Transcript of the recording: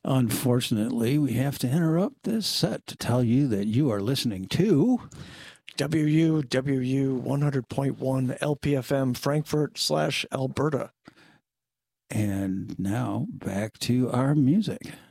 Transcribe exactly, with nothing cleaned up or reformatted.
Unfortunately, we have to interrupt this set to tell you that you are listening to W U W U one hundred point one L P F M Frankfurt slash Alberta. And now back to our music.